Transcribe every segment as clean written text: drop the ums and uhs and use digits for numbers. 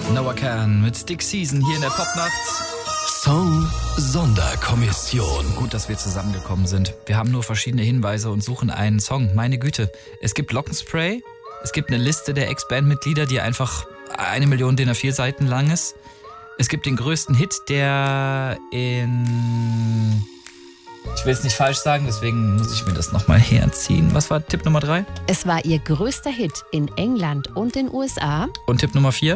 Noah Kahan mit Stick Season hier in der Popnacht. Song Sonderkommission. Gut, dass wir zusammengekommen sind. Wir haben nur verschiedene Hinweise und suchen einen Song. Meine Güte, es gibt Lockenspray, es gibt eine Liste der Ex-Bandmitglieder, die einfach 1 Million DIN A4 Seiten lang ist. Es gibt den größten Hit, der in... Ich will es nicht falsch sagen, deswegen muss ich mir das nochmal herziehen. Was war Tipp Nummer 3? Es war ihr größter Hit in England und den USA. Und Tipp Nummer 4?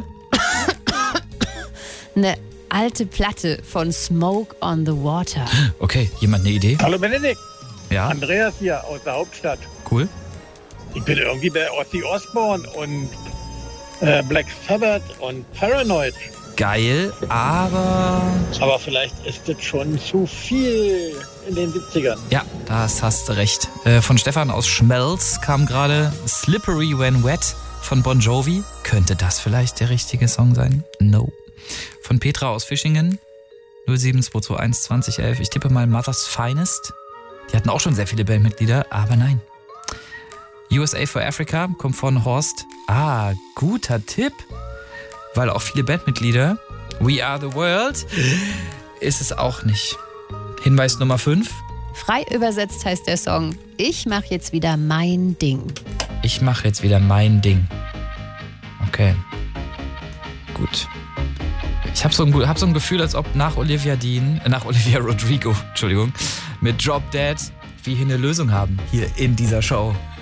Eine alte Platte von Smoke on the Water. Okay, jemand eine Idee? Hallo Benedikt, Ja, Andreas hier aus der Hauptstadt. cool. Ich bin irgendwie bei Ozzy Osbourne und Black Sabbath und Paranoid. Geil, aber... Aber vielleicht ist das schon zu viel in den 70ern. Ja, das hast du recht. Von Stefan aus Schmelz kam gerade Slippery When Wet von Bon Jovi. Könnte das vielleicht der richtige Song sein? No. Von Petra aus Fischingen 07221 2011. Ich tippe mal Mother's Finest. Die hatten auch schon sehr viele Bandmitglieder, aber nein. USA for Africa kommt von Horst. Ah, guter Tipp. Weil auch viele Bandmitglieder. We Are the World ist es auch nicht. Hinweis Nummer 5. Frei übersetzt heißt der Song Ich mach jetzt wieder mein Ding. Ich mache jetzt wieder mein Ding. Okay. Gut. Ich habe so ein Gefühl, als ob nach Olivia Rodrigo, Entschuldigung, mit Drop Dead wir hier eine Lösung haben, hier in dieser Show.